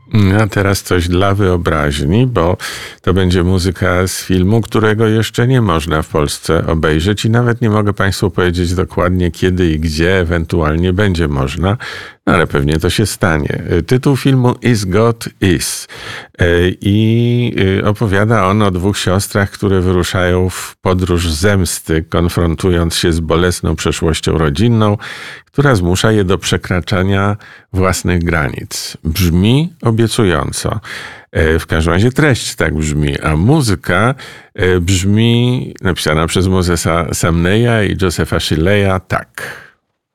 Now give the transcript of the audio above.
A teraz coś dla wyobraźni, bo to będzie muzyka z filmu, którego jeszcze nie można w Polsce obejrzeć i nawet nie mogę Państwu powiedzieć dokładnie kiedy i gdzie ewentualnie będzie można, no ale pewnie to się stanie. Tytuł filmu Is God Is i opowiada on o dwóch siostrach, które wyruszają w podróż zemsty, konfrontując się z bolesną przeszłością rodzinną, która zmusza je do przekraczania własnych granic. Brzmi obiecująco. W każdym razie treść tak brzmi, a muzyka brzmi, napisana przez Mosesa Samneya i Josepha Shilleya, tak.